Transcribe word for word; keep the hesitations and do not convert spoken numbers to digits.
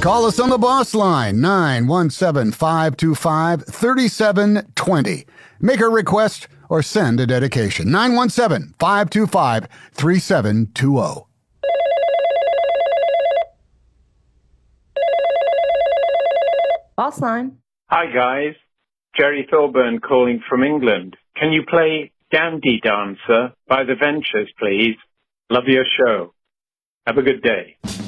Call us on the boss line, nine one seven, five two five, three seven two zero. Make a request or send a dedication, nine one seven, five two five, three seven two zero. Boss line. Hi, guys. Jerry Thorburn calling from England. Can you play Dandy Dancer by The Ventures, please? Love your show. Have a good day.